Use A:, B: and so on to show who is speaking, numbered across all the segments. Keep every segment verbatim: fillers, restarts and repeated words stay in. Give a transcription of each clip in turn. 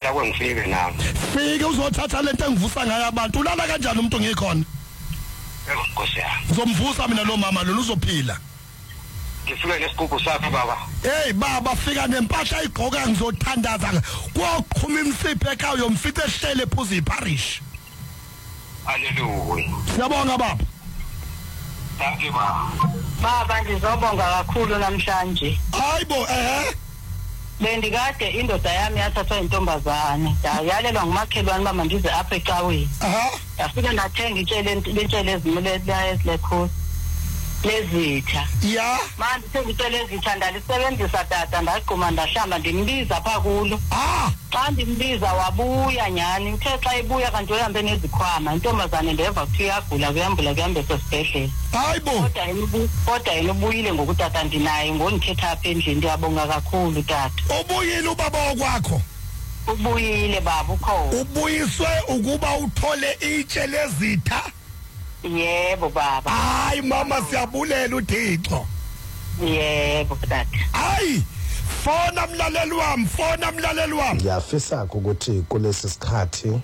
A: ngicela kwengifike nami.
B: Fike uzothatha lento engivusa ngayo abantu. Ulala kanjani umuntu ngikhona?
A: Nkosi yami.
B: Ngizomvusa mina lo mama lo uzophila.
A: Ngifike nesigubhu sakhe baba.
B: Hey baba fika nempahla igqoka ngizothandaza. Koqhuma imsipho ekhaya uyomfica ehlele ephuza iparish.
A: Haleluya.
B: Siyabonga baba.
A: Thank you baba.
C: Baba ngizobonga kakhulu namhlanje.
B: Hayibo eh
C: Bendikade indoda yami yathathwa intombazane. Yayalelwa ngumakhelwane bama ndize apha ecaweni.
B: Aha.
C: Yafika ndathenga itshele itshele ezimele lekhosi. Lezitha.
B: Ya.
C: Manje sengitshele ezitha ndalisebenzisa tata ndaqhuma ndahlamba ndimbiza pha kulo.
B: Ah.
C: Xa ndimbiza wabuya nyani uthe xa ibuya kanti uhambe nezikhwama intombazane ndeva kuthi iyagula kuyambula kuhambe sesibhedlela.
B: Hayibo.
C: Kodwa yena kodwa yena ubuyile ngokutata ndinaye ngondithetha apha endlini ndiyabonga kakhulu tata.
B: Ubuyile ubaba wakwakho.
C: Ubuyile baba ukhona.
B: Ubuyiswe ukuba uthole itshe lezitha.
C: Yebo baba.
B: Hayi mama siyabulela uThixo.
C: Yebo tata.
B: Hayi fona mlaleli wami fona mlaleli wami.
D: Ngiyafisa ukuthi kulesi sikhathi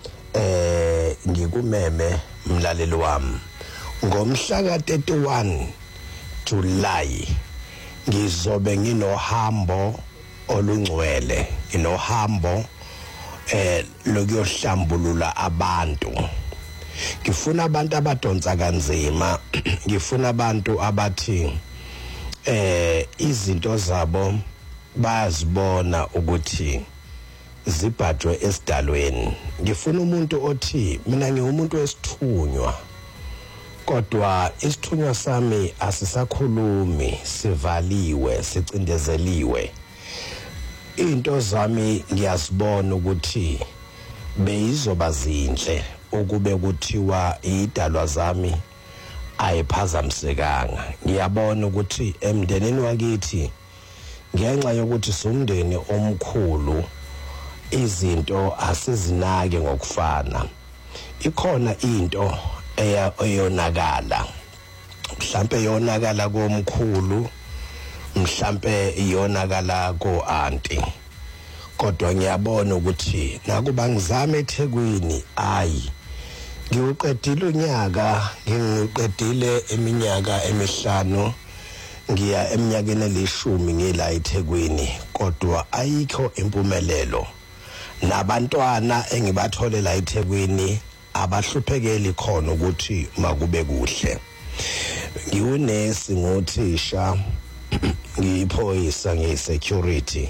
D: eh ngikumeme mlaleli wami ngomhla ka thirty-one July ngizobe nginohambo olungcwele nginohambo eh lokuyohlambulula abantu. Ngifuna abantu abadonsa kanzima ngifuna abantu abathi eh izinto zabo bayazibona ukuthi zibhadwe esidalweni. Ngifuna umuntu othi mina ngiwumuntu wesithunywa kodwa isithunywa sami asisakhulumi sivaliwe sicindezeliwe. Into zami ngiyasibona ukuthi beyizoba zinhle ukube kuthiwa idalwa zami ayiphazamisekanga. Ngiyabona ukuthi emndeneni wakithi ngenxa yokuthi somndeni omkhulu izinto asizinake ngokufana. Ikhona into eyonakala mhlambe yonakala komkhulu mhlambe iyonakala ko auntie. Kodwa ngiyabona ukuthi nakuba ngizame eThekwini ayi ngiuqedile unyaka ngiqedile eminyaka emihlanu ngiya eminyakeni elishumi ngila eThekwini kodwa ayikho impumelelo. Nabantwana engibatholela eThekwini abahluphekeli khona ukuthi makube kuhle. Ngiwunesi ngothisha ngiyiphoyisa ngiyisecurity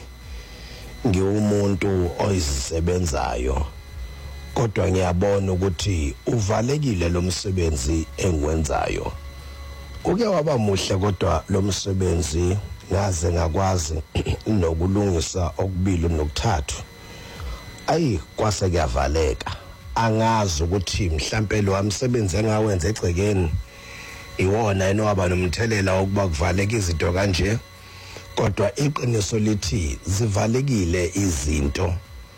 D: ngiwumuntu oyisebenzayo kodwa ngiyabona ukuthi uvalekile lo msebenzi engwenzayo. Uke waba muhle kodwa lo msebenzi ngaze ngakwazi nokulungisa okubili nokuthathu. Ayi kwase kuyavaleka. Angazi ukuthi mhlambe lo umsebenzi engawenza egcekeni iwona enowaba nomthelela wokuba kuvaleka izinto kanje. Kodwa iqiniso lithi zivalekile izinto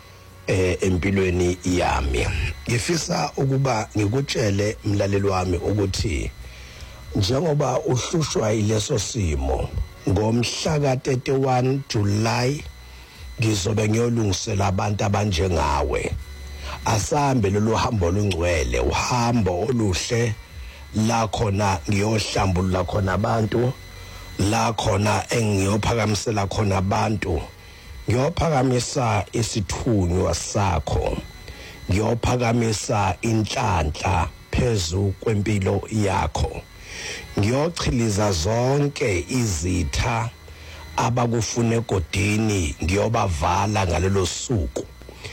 D: eh empilweni yami. Ngifisa ukuba ngikutshele mlaleli wami ukuthi njengoba uhlushwa ileso simo ngomhla ka thirty-one July ngizobe ngiyolungisela abantu abanjengawe. Asambe lolu hambo olungcwele uhambo oluhle la khona ngiyohlambulula khona abantu la khona engiyophakamisela khona abantu. Ngiyophakamisa isithunywa sakho ngiyophakamisa inhlanhla phezu kwempilo yakho. Ngiyochiliza zonke izitha abakufuna egodini ngiyobavala ngalelo suku.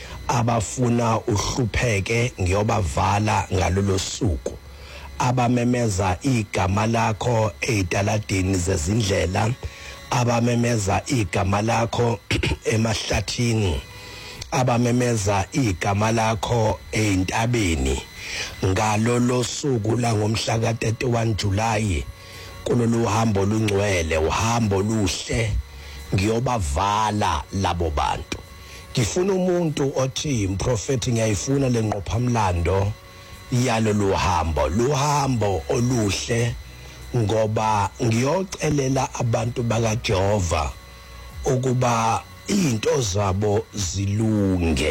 D: Abafuna uhlupheke ngiyobavala ngalelo suku. Abamemeza igama lakho ezitaladini zezindlela abamemeza igama lakho emahlathini abamemeza igama lakho eintabeni ngalolo suku la ngomhla ka thirty-one July kulolu hambo lungcwele uhambo luhle ngiyobavala labo bantu. Ngifuna umuntu othi mprofeti ngiyayifuna lenqophamlando yalolu hambo luhambo oluhle ngoba ngiyocelela abantu bakaJehova ukuba izinto zabo zilunge.